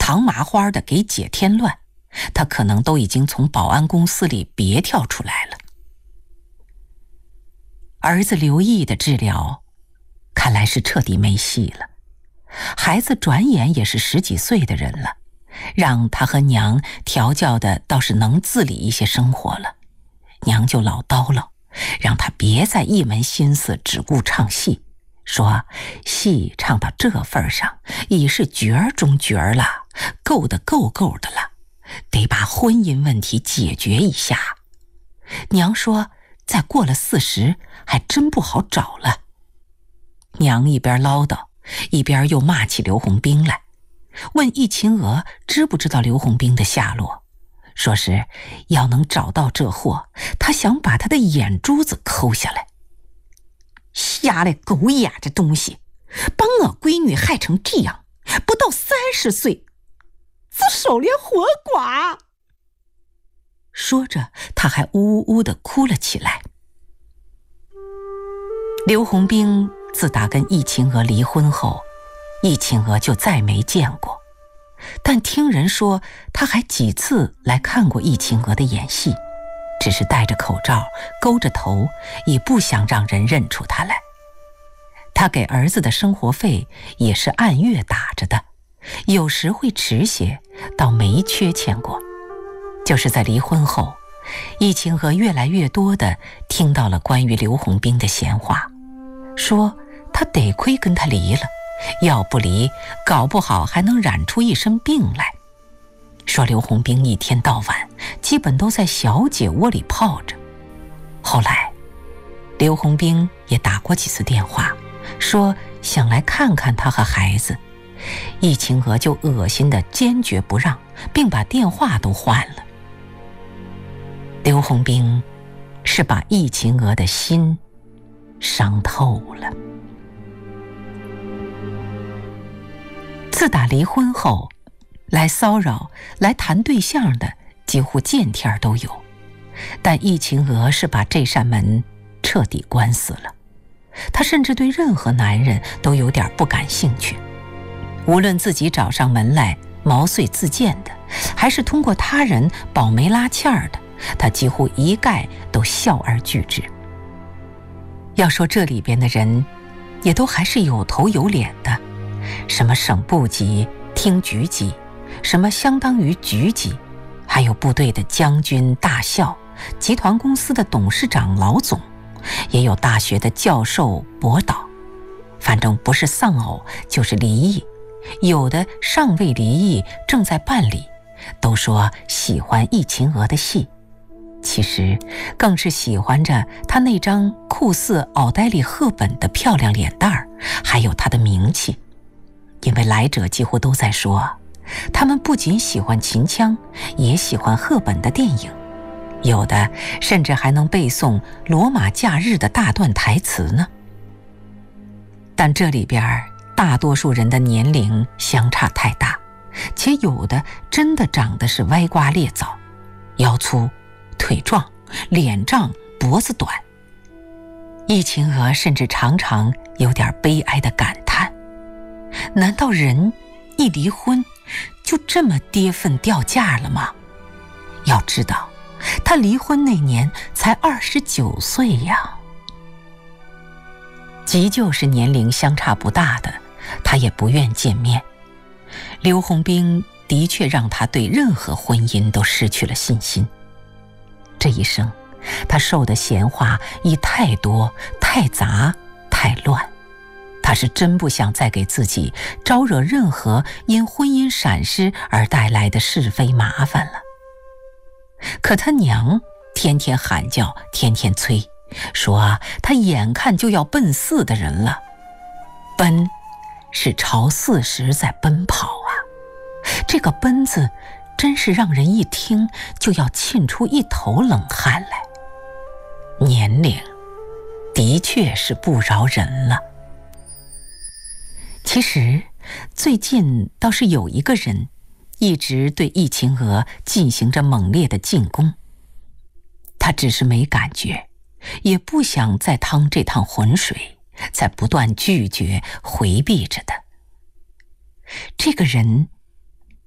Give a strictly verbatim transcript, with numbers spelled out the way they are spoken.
扛麻花的给姐添乱，他可能都已经从保安公司里别跳出来了。儿子刘毅的治疗看来是彻底没戏了，孩子转眼也是十几岁的人了，让他和娘调教的倒是能自理一些生活了，娘就老叨唠，让他别再一门心思只顾唱戏，说戏唱到这份上已是角儿中角儿了，够得够够的了，得把婚姻问题解决一下。娘说再过了四十还真不好找了。娘一边唠叨，一边又骂起刘洪兵来，问易秦娥知不知道刘洪兵的下落，说是要能找到这货，他想把他的眼珠子抠下来。瞎了狗眼这东西，把我闺女害成这样，不到三十岁自守连活寡。说着他还呜呜呜地哭了起来。刘洪兵自打跟易秦娥离婚后，易秦娥就再没见过，但听人说他还几次来看过易秦娥的演戏，只是戴着口罩，勾着头，也不想让人认出他来。他给儿子的生活费也是按月打着的，有时会迟些，倒没缺欠过。就是在离婚后，易秦娥越来越多地听到了关于刘洪兵的闲话，说他得亏跟他离了，要不离搞不好还能染出一身病来。说刘洪兵一天到晚基本都在小姐窝里泡着。后来刘洪兵也打过几次电话，说想来看看他和孩子，易秦娥就恶心的坚决不让，并把电话都换了。刘洪兵是把易秦娥的心伤透了。自打离婚后，来骚扰、来谈对象的几乎见天都有，但易秦娥是把这扇门彻底关死了。她甚至对任何男人都有点不感兴趣，无论自己找上门来毛遂自荐的，还是通过他人保媒拉纤儿的，她几乎一概都笑而拒之。要说这里边的人也都还是有头有脸的，什么省部级、厅局级，什么相当于局级，还有部队的将军、大校，集团公司的董事长、老总，也有大学的教授、博导，反正不是丧偶就是离异，有的尚未离异正在办理，都说喜欢易秦娥的戏，其实更是喜欢着她那张酷似奥黛丽·赫本的漂亮脸蛋儿，还有她的名气。因为来者几乎都在说，他们不仅喜欢秦腔，也喜欢赫本的电影，有的甚至还能背诵《罗马假日》的大段台词呢。但这里边大多数人的年龄相差太大，且有的真的长得是歪瓜裂枣，腰粗、腿壮、脸胀、脖子短。易秦娥甚至常常有点悲哀的感叹，难道人一离婚就这么跌份掉价了吗？要知道他离婚那年才二十九岁呀。即就是年龄相差不大的，他也不愿见面。刘洪兵的确让他对任何婚姻都失去了信心。这一生他受的闲话已太多、太杂、太乱，他是真不想再给自己招惹任何因婚姻闪失而带来的是非麻烦了。可他娘天天喊叫，天天催，说他眼看就要奔四的人了，奔是朝四十在奔跑啊，这个奔字真是让人一听就要沁出一头冷汗来。年龄的确是不饶人了。其实最近倒是有一个人一直对易秦娥进行着猛烈的进攻，他只是没感觉，也不想再趟这趟浑水，在不断拒绝回避着的。这个人